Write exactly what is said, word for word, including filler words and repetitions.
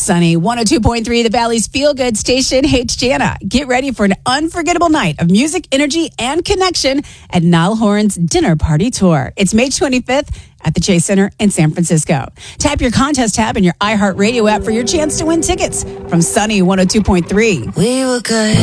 Sunny one oh two point three, the Valley's feel-good station. Hey, it's Jana. Get ready for an unforgettable night of music, energy, and connection at Niall Horan's Dinner Party Tour. It's May twenty-fifth at the Chase Center in San Francisco. Tap your contest tab in your iHeartRadio app for your chance to win tickets from Sunny one oh two point three. We were good.